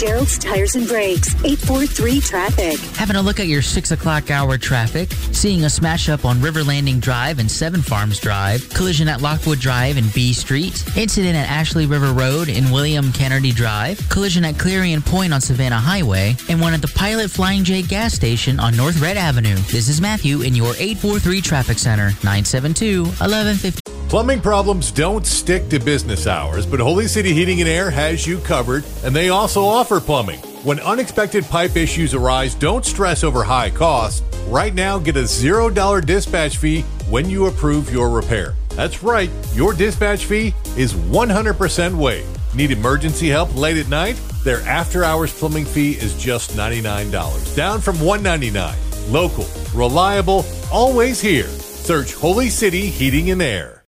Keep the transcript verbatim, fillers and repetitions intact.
Gerald's Tires and Brakes, eight four three traffic. Having a look at your six o'clock hour traffic, seeing a smash up on River Landing Drive and Seven Farms Drive, collision at Lockwood Drive and B Street, incident at Ashley River Road and William Kennedy Drive, collision at Clarion Point on Savannah Highway, and one at the Pilot Flying J gas station on North Red Avenue. This is Matthew in your eight four three Traffic Center, nine seven two, eleven fifty. Plumbing problems don't stick to business hours, but Holy City Heating and Air has you covered, and they also offer plumbing. When unexpected pipe issues arise, don't stress over high costs. Right now, get a zero dollar dispatch fee when you approve your repair. That's right, your dispatch fee is one hundred percent waived. Need emergency help late at night? Their after-hours plumbing fee is just ninety-nine dollars, down from one hundred ninety-nine dollars. Local, reliable, always here. Search Holy City Heating and Air.